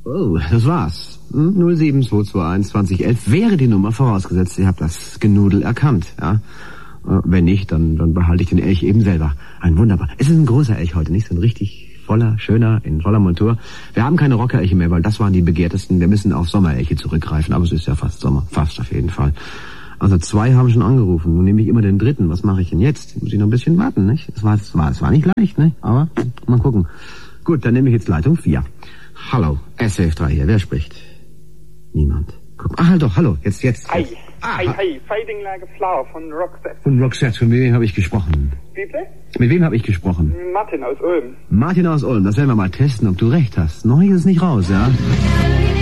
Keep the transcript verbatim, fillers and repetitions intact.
Oh, das war's. Hm? null sieben zwei zwei eins zwanzig elf wäre die Nummer, vorausgesetzt, ihr habt das Genudel erkannt, ja. Wenn nicht, dann, dann behalte ich den Elch eben selber. Ein wunderbar. Es ist ein großer Elch heute, nicht? So ein richtig voller, schöner, in voller Montur. Wir haben keine Rockerelche mehr, weil das waren die begehrtesten. Wir müssen auf Sommerelche zurückgreifen, aber es ist ja fast Sommer. Fast auf jeden Fall. Also zwei haben schon angerufen. Nun nehme ich immer den dritten. Was mache ich denn jetzt? Muss ich noch ein bisschen warten, nicht? Es war, es war, es war nicht leicht, ne? Aber mal gucken. Gut, dann nehme ich jetzt Leitung vier. Hallo, S F drei hier. Wer spricht? Niemand. Guck. Ah, halt doch, hallo. Jetzt, jetzt. Hi. jetzt. Ah, hi, hi. Fading Like a Flower von Roxette. Von Roxette. Von wem habe ich gesprochen? Wie bitte? Mit wem habe ich gesprochen? Martin aus Ulm. Martin aus Ulm. Das werden wir mal testen, ob du recht hast. Noch ist es nicht raus, ja?